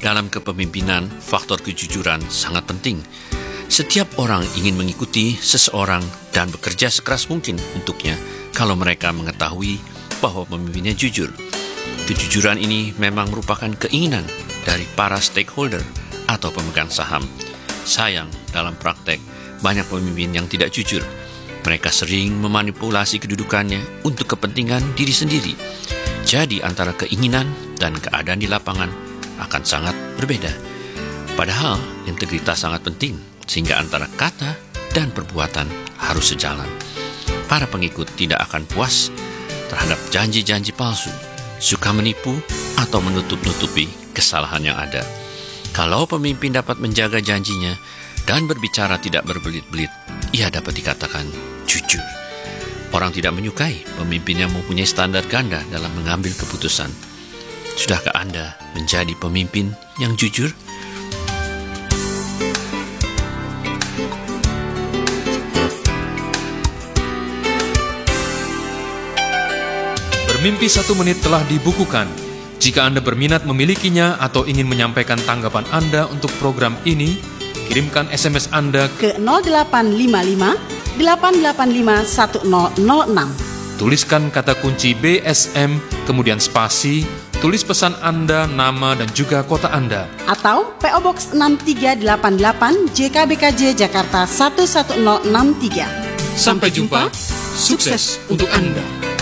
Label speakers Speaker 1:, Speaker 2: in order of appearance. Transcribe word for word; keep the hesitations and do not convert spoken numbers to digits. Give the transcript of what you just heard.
Speaker 1: Dalam kepemimpinan, faktor kejujuran sangat penting. Setiap orang ingin mengikuti seseorang dan bekerja sekeras mungkin untuknya kalau mereka mengetahui bahwa pemimpinnya jujur. Kejujuran ini memang merupakan keinginan dari para stakeholder atau pemegang saham. Sayang, dalam praktek, banyak pemimpin yang tidak jujur. Mereka sering memanipulasi kedudukannya untuk kepentingan diri sendiri. Jadi antara keinginan dan keadaan di lapangan akan sangat berbeda. Padahal integritas sangat penting, sehingga antara kata dan perbuatan harus sejalan. Para pengikut tidak akan puas terhadap janji-janji palsu, suka menipu atau menutup-nutupi kesalahan yang ada. Kalau pemimpin dapat menjaga janjinya dan berbicara tidak berbelit-belit, ia dapat dikatakan jujur. Orang tidak menyukai pemimpin yang mempunyai standar ganda dalam mengambil keputusan. Sudahkah Anda menjadi pemimpin yang jujur?
Speaker 2: Bermimpi satu menit telah dibukukan. Jika Anda berminat memilikinya atau ingin menyampaikan tanggapan Anda untuk program ini, kirimkan S M S Anda
Speaker 3: ke nol delapan lima lima delapan delapan lima satu nol nol enam.
Speaker 2: Tuliskan kata kunci B S M, kemudian spasi, tulis pesan Anda, nama dan juga kota Anda.
Speaker 3: Atau P O Box enam tiga delapan delapan J K B K J Jakarta satu satu nol enam tiga.
Speaker 2: Sampai jumpa, sukses untuk Anda.